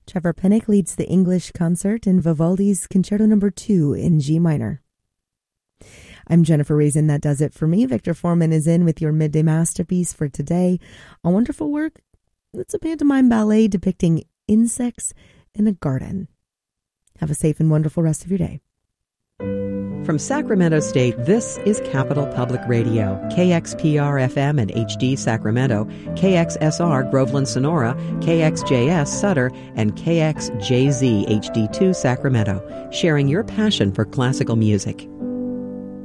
Trevor Pinnock leads the English concert in Vivaldi's Concerto No. 2 in G minor. I'm Jennifer Raisin. That does it for me. Victor Foreman is in with your midday masterpiece for today. A wonderful work. It's a pantomime ballet depicting insects in a garden. Have a safe and wonderful rest of your day. From Sacramento State, this is Capital Public Radio, KXPR-FM and HD Sacramento, KXSR Groveland Sonora, KXJS Sutter, and KXJZ HD2 Sacramento, sharing your passion for classical music.